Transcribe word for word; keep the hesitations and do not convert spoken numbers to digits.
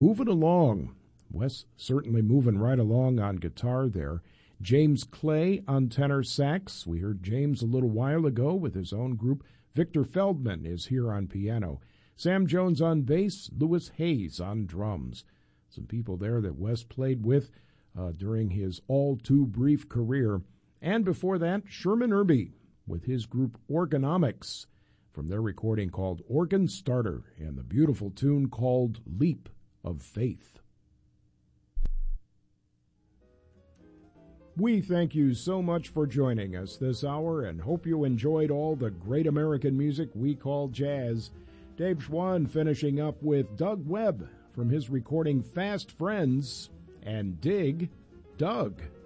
Moving along. Wes certainly moving right along on guitar there. James Clay on tenor sax. We heard James a little while ago with his own group. Victor Feldman is here on piano. Sam Jones on bass. Louis Hayes on drums. Some people there that Wes played with uh, during his all-too-brief career. And before that, Sherman Irby with his group Organomics from their recording called Organ Starter and the beautiful tune called Leap of Faith. We thank you so much for joining us this hour and hope you enjoyed all the great American music we call jazz. Dave Schwann finishing up with Doug Webb from his recording Fast Friends and Dig Doug.